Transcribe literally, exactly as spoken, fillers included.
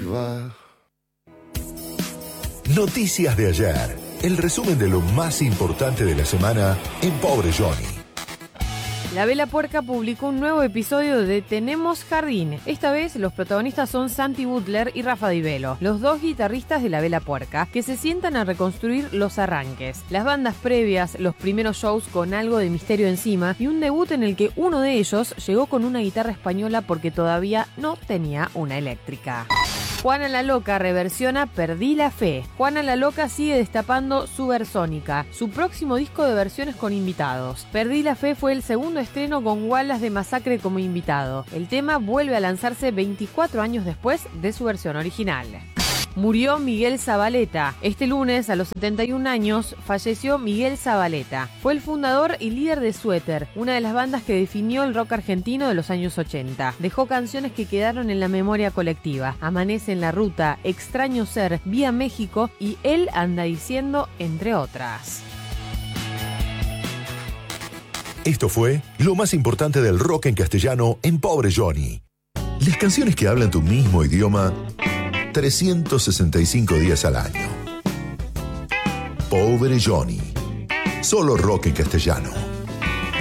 va. Noticias de ayer. El resumen de lo más importante de la semana en Pobre Johnny. La Vela Puerca publicó un nuevo episodio de Tenemos Jardín. Esta vez los protagonistas son Santi Butler y Rafa Di Velo, los dos guitarristas de La Vela Puerca, que se sientan a reconstruir los arranques. Las bandas previas, los primeros shows con algo de misterio encima y un debut en el que uno de ellos llegó con una guitarra española porque todavía no tenía una eléctrica. Juana la Loca reversiona Perdí la Fe. Juana la Loca sigue destapando Supersónica, su próximo disco de versiones con invitados. Perdí la Fe fue el segundo estreno con Wallace de Masacre como invitado. El tema vuelve a lanzarse veinticuatro años después de su versión original. Murió Miguel Zavaleta. Este lunes, a los setenta y un años, falleció Miguel Zavaleta. Fue el fundador y líder de Suéter, una de las bandas que definió el rock argentino de los años ochenta. Dejó canciones que quedaron en la memoria colectiva: Amanece en la Ruta, Extraño Ser, Vía México y Él anda diciendo, entre otras. Esto fue lo más importante del rock en castellano en Pobre Johnny. Las canciones que hablan tu mismo idioma trescientos sesenta y cinco días al año. Pobre Johnny. Solo rock en castellano.